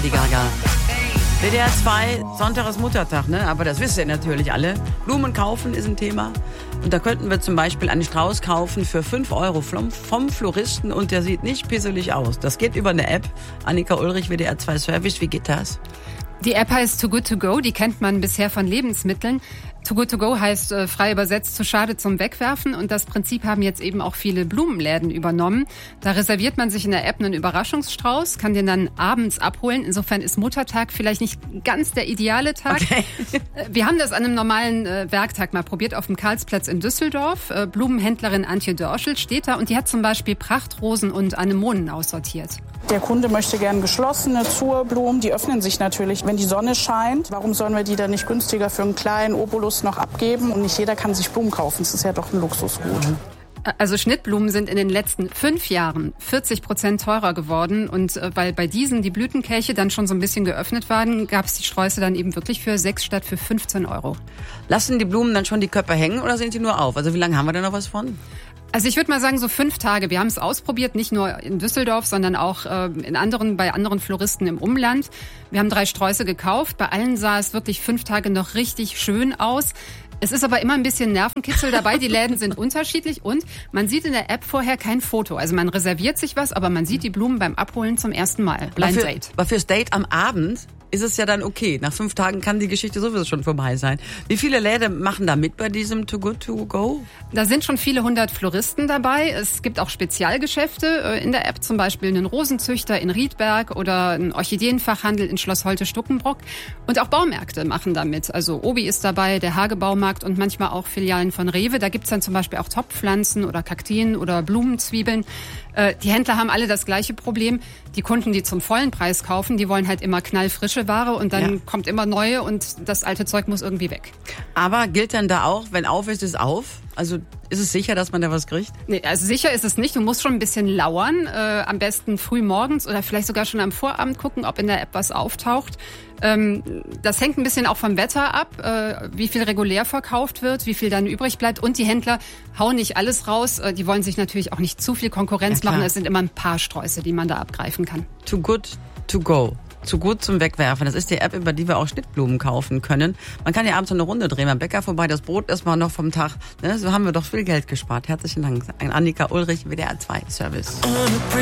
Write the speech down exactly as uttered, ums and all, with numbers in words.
Lady Gaga. W D R zwei, Sonntag ist Muttertag, ne? Aber das wisst ihr natürlich alle. Blumen kaufen ist ein Thema. Und da könnten wir zum Beispiel einen Strauß kaufen für fünf Euro vom, vom Floristen und der sieht nicht pisselig aus. Das geht über eine App. Annika Ulrich, W D R zwei Service, wie geht das? Die App heißt Too Good To Go, die kennt man bisher von Lebensmitteln. Too Good To Go heißt äh, frei übersetzt zu schade zum Wegwerfen und das Prinzip haben jetzt eben auch viele Blumenläden übernommen. Da reserviert man sich in der App einen Überraschungsstrauß, kann den dann abends abholen. Insofern ist Muttertag vielleicht nicht ganz der ideale Tag. Okay. Wir haben das an einem normalen äh, Werktag mal probiert auf dem Karlsplatz in Düsseldorf. Äh, Blumenhändlerin Antje Dörschel steht da und die hat zum Beispiel Prachtrosen und Anemonen aussortiert. Der Kunde möchte gern geschlossene Zurblumen, die öffnen sich natürlich, wenn die Sonne scheint. Warum sollen wir die dann nicht günstiger für einen kleinen Obolus noch abgeben? Und nicht jeder kann sich Blumen kaufen, das ist ja doch ein Luxusgut. Also Schnittblumen sind in den letzten fünf Jahren vierzig Prozent teurer geworden und äh, weil bei diesen die Blütenkelche dann schon so ein bisschen geöffnet waren, gab es die Sträuße dann eben wirklich für sechs statt für fünfzehn Euro. Lassen die Blumen dann schon die Köpfe hängen oder sind die nur auf? Also wie lange haben wir da noch was von? Also ich würde mal sagen, so fünf Tage. Wir haben es ausprobiert, nicht nur in Düsseldorf, sondern auch äh, in anderen, bei anderen Floristen im Umland. Wir haben drei Sträuße gekauft. Bei allen sah es wirklich fünf Tage noch richtig schön aus. Es ist aber immer ein bisschen Nervenkitzel dabei. Die Läden sind unterschiedlich und man sieht in der App vorher kein Foto. Also man reserviert sich was, aber man sieht die Blumen beim Abholen zum ersten Mal. Blind aber für, Date. Aber fürs Date am Abend ist es ja dann okay. Nach fünf Tagen kann die Geschichte sowieso schon vorbei sein. Wie viele Läden machen da mit bei diesem Too Good To Go? Da sind schon viele hundert Floristen dabei. Es gibt auch Spezialgeschäfte in der App, zum Beispiel einen Rosenzüchter in Riedberg oder einen Orchideenfachhandel in Schloss Holte-Stuckenbrock. Und auch Baumärkte machen da mit. Also Obi ist dabei, der Hage-Baumarkt und manchmal auch Filialen von Rewe. Da gibt's dann zum Beispiel auch Topfpflanzen oder Kakteen oder Blumenzwiebeln. Die Händler haben alle das gleiche Problem. Die Kunden, die zum vollen Preis kaufen, die wollen halt immer knallfrische Ware und dann ja. kommt immer neue und das alte Zeug muss irgendwie weg. Aber gilt dann da auch, wenn auf ist, ist auf? Also ist es sicher, dass man da was kriegt? Nee, also sicher ist es nicht. Du musst schon ein bisschen lauern. Äh, am besten früh morgens oder vielleicht sogar schon am Vorabend gucken, ob in der App was auftaucht. Ähm, das hängt ein bisschen auch vom Wetter ab, äh, wie viel regulär verkauft wird, wie viel dann übrig bleibt. Und die Händler hauen nicht alles raus. Äh, die wollen sich natürlich auch nicht zu viel Konkurrenz ja, machen. Es sind immer ein paar Sträuße, die man da abgreifen kann. Too Good To Go. Zu gut zum Wegwerfen. Das ist die App, über die wir auch Schnittblumen kaufen können. Man kann ja abends so eine Runde drehen beim Bäcker vorbei, das Brot erstmal noch vom Tag. Ne? So haben wir doch viel Geld gespart. Herzlichen Dank an Annika Ulrich, W D R zwei Service.